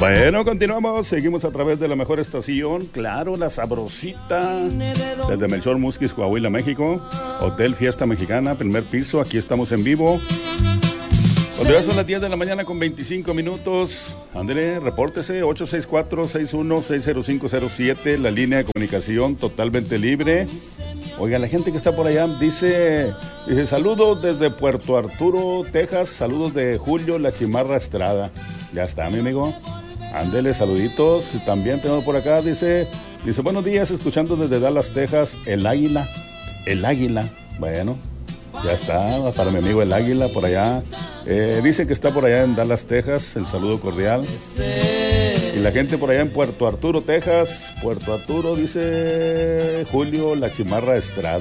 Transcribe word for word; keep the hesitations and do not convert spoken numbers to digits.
Bueno, continuamos, seguimos a través de la mejor estación, claro, La Sabrosita, desde Melchor Musquis, Coahuila, México, Hotel Fiesta Mexicana, primer piso, aquí estamos en vivo. Cuando ya son las diez de la mañana con veinticinco minutos, André, repórtese, ocho seis cuatro, seis uno seis cero cinco cero siete, la línea de comunicación totalmente libre. Oiga, la gente que está por allá dice, dice, saludos desde Puerto Arturo, Texas, saludos de Julio La Chimarra Estrada. Ya está, mi amigo. Ándele, saluditos. También tenemos por acá, dice, dice, buenos días, escuchando desde Dallas, Texas, El Águila, El Águila. Bueno, ya está, para mi amigo El Águila, por allá. Eh, dice que está por allá en Dallas, Texas, el saludo cordial. Y la gente por allá en Puerto Arturo, Texas, Puerto Arturo, dice Julio La Chimarra Estrada.